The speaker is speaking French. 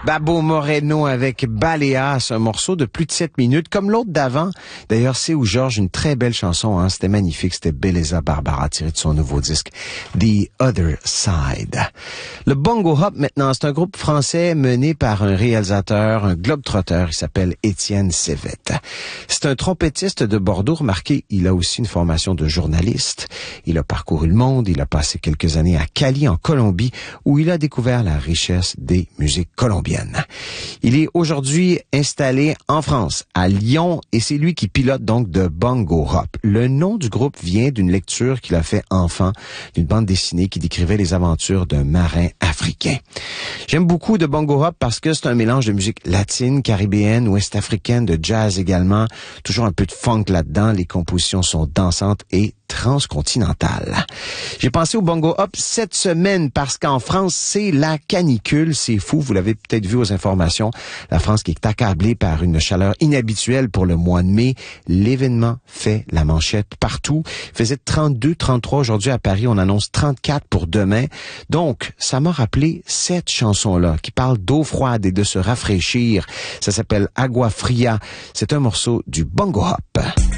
Babo Moreno avec Baleas, un morceau de plus de 7 minutes, comme l'autre d'avant. D'ailleurs, c'est où Georges, une très belle chanson, hein. C'était magnifique, c'était Beleza Barbara, tiré de son nouveau disque, The Other Side. Le Bongo Hop, maintenant, c'est un groupe français mené par un réalisateur, un globe-trotter, il s'appelle Étienne Cévette. C'est un trompettiste de Bordeaux, remarquez, il a aussi une formation de journaliste. Il a parcouru le monde, il a passé quelques années à Cali, en Colombie, où il a découvert la richesse des musiques colombiennes. Il est aujourd'hui installé en France, à Lyon, et c'est lui qui pilote donc de Bongo Hop. Le nom du groupe vient d'une lecture qu'il a fait enfant, d'une bande dessinée qui décrivait les aventures d'un marin africain. J'aime beaucoup de Bongo Hop parce que c'est un mélange de musique latine, caribéenne, ouest-africaine, de jazz également, toujours un peu de funk là-dedans, les compositions sont dansantes et transcontinentales. J'ai pensé au Bongo Hop cette semaine parce qu'en France, c'est la canicule, c'est fou, vous l'avez peut-être vu aux informations, la France qui est accablée par une chaleur inhabituelle pour le mois de mai. L'événement fait la manchette partout. Il faisait 32, 33 aujourd'hui à Paris, on annonce 34 pour demain. Donc, ça m'a rappelé cette chanson-là qui parle d'eau froide et de se rafraîchir. Ça s'appelle Agua Fria. C'est un morceau du Bongo Hop.